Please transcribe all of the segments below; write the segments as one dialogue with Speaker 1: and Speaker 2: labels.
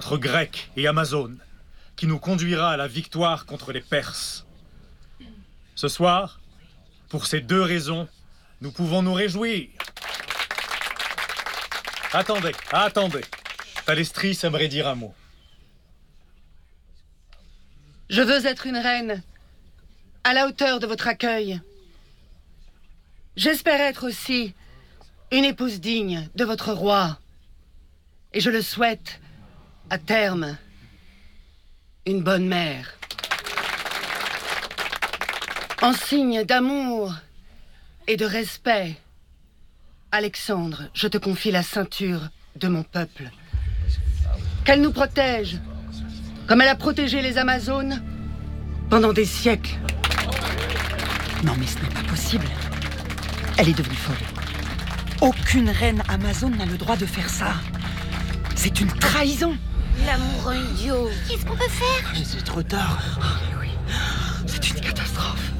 Speaker 1: entre Grecs et Amazones, qui nous conduira à la victoire contre les Perses. Ce soir, pour ces deux raisons, nous pouvons nous réjouir. Attendez. Thalestris aimerait dire un mot.
Speaker 2: Je veux être une reine, à la hauteur de votre accueil. J'espère être aussi une épouse digne de votre roi. Et je le souhaite, à terme, une bonne mère. En signe d'amour et de respect, Alexandre, je te confie la ceinture de mon peuple. Qu'elle nous protège, comme elle a protégé les Amazones pendant des siècles.
Speaker 3: Non mais ce n'est pas possible. Elle est devenue folle. Aucune reine amazone n'a le droit de faire ça. C'est une trahison.
Speaker 4: L'amoureux idiot. Qu'est-ce qu'on peut faire?
Speaker 3: Mais c'est trop tard. Oui, c'est une catastrophe.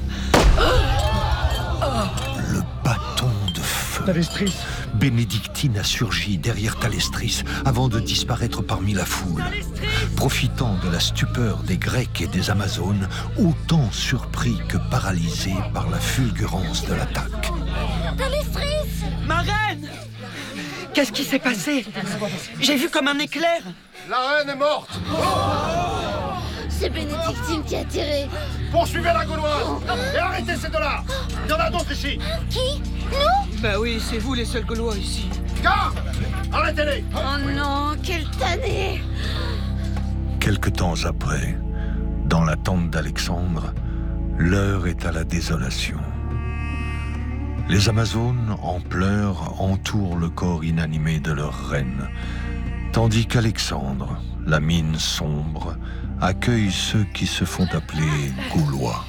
Speaker 5: Le bâton de feu.
Speaker 1: Thalestris.
Speaker 5: Bénédictine a surgi derrière Thalestris avant de disparaître parmi la foule. Profitant de la stupeur des Grecs et des Amazones, autant surpris que paralysés par la fulgurance de l'attaque.
Speaker 4: Thalestris!
Speaker 3: Ma reine! Qu'est-ce qui s'est passé? J'ai vu comme un éclair.
Speaker 6: La reine est morte.
Speaker 4: C'est Bénédictine qui a tiré.
Speaker 6: Poursuivez la Gauloise et arrêtez ces deux-là. Il y en a d'autres ici.
Speaker 4: Qui? Nous?
Speaker 3: Bah oui, c'est vous les seuls Gaulois ici.
Speaker 6: Garde! Arrêtez-les.
Speaker 4: Oh non, quelle tannée!
Speaker 5: Quelque temps après, dans la tente d'Alexandre, l'heure est à la désolation. Les Amazones, en pleurs, entourent le corps inanimé de leur reine, tandis qu'Alexandre, la mine sombre, accueille ceux qui se font appeler Gaulois.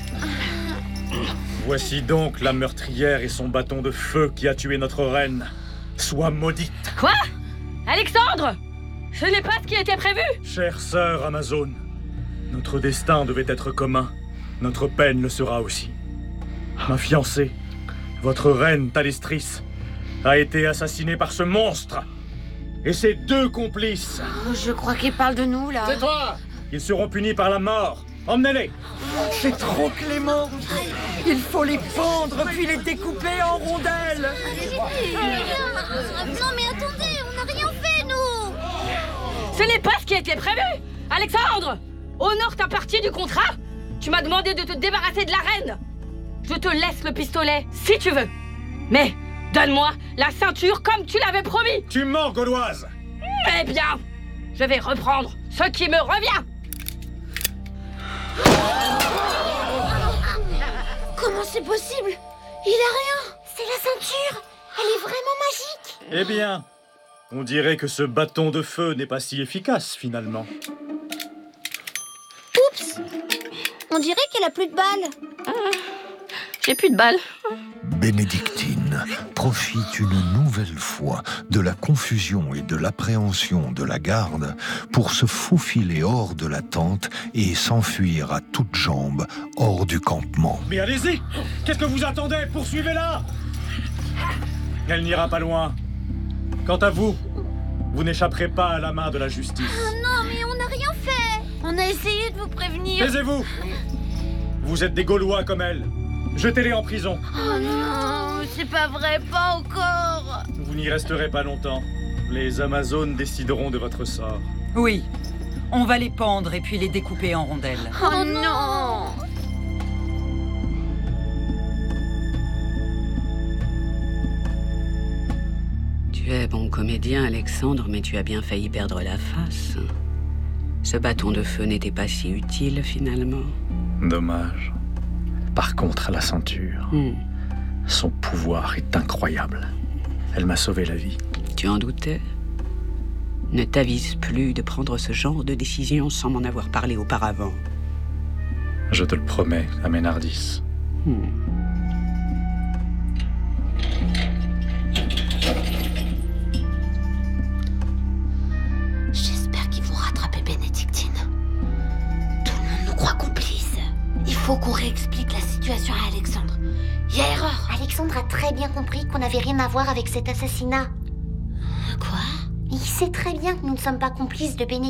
Speaker 1: Voici donc la meurtrière et son bâton de feu qui a tué notre reine. Sois maudite.
Speaker 7: Quoi? Alexandre? Ce n'est pas ce qui était prévu.
Speaker 1: Chère sœur Amazone, notre destin devait être commun. Notre peine le sera aussi. Ma fiancée, votre reine Thalestris, a été assassinée par ce monstre. Et ses deux complices.
Speaker 4: Oh, je crois qu'il parle de nous, là.
Speaker 6: Tais-toi!
Speaker 1: Ils seront punis par la mort. Emmenez-les.
Speaker 3: C'est trop clément. Il faut les pendre puis les découper en rondelles.
Speaker 4: Non, mais attendez, on n'a rien fait, nous!
Speaker 7: Ce n'est pas ce qui était prévu. Alexandre, honore ta partie du contrat. Tu m'as demandé de te débarrasser de la reine. Je te laisse le pistolet si tu veux. Mais donne-moi la ceinture comme tu l'avais promis.
Speaker 1: Tu mens, Gauloise.
Speaker 7: Eh bien, je vais reprendre ce qui me revient.
Speaker 4: Comment c'est possible? Il a rien. C'est la ceinture. Elle est vraiment magique.
Speaker 1: Eh bien, on dirait que ce bâton de feu n'est pas si efficace, finalement.
Speaker 4: Oups! On dirait qu'elle a plus de balles.
Speaker 7: J'ai plus de balles.
Speaker 5: Bénédictine profite une nouvelle fois de la confusion et de l'appréhension de la garde pour se faufiler hors de la tente et s'enfuir à toutes jambes hors du campement.
Speaker 1: Mais allez-y! Qu'est-ce que vous attendez? Poursuivez-la! Elle n'ira pas loin. Quant à vous, vous n'échapperez pas à la main de la justice.
Speaker 4: Oh non, mais on n'a rien fait. On a essayé de vous prévenir.
Speaker 1: Taisez-vous! Vous êtes des Gaulois comme elle. Jetez-les en prison.
Speaker 4: Oh non, c'est pas vrai, pas encore.
Speaker 1: Vous n'y resterez pas longtemps. Les Amazones décideront de votre sort.
Speaker 3: Oui, on va les pendre et puis les découper en rondelles.
Speaker 4: Oh non.
Speaker 8: Tu es bon comédien, Alexandre, mais tu as bien failli perdre la face. Ce bâton de feu n'était pas si utile, finalement.
Speaker 1: Dommage. Par contre, la ceinture, son pouvoir est incroyable. Elle m'a sauvé la vie.
Speaker 8: Tu en doutais? Ne t'avise plus de prendre ce genre de décision sans m'en avoir parlé auparavant.
Speaker 1: Je te le promets, Aménardis.
Speaker 4: J'espère qu'ils vont rattraper Bénédictine. Tout le monde nous croit complices. Il faut qu'on réexplique la situation à Alexandre. Il y a erreur.
Speaker 9: Alexandre a très bien compris qu'on n'avait rien à voir avec cet assassinat.
Speaker 4: Quoi?
Speaker 9: Il sait très bien que nous ne sommes pas complices de Bénédictine.